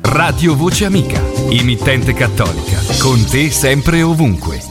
Radio Voce Amica, emittente cattolica, con te sempre e ovunque.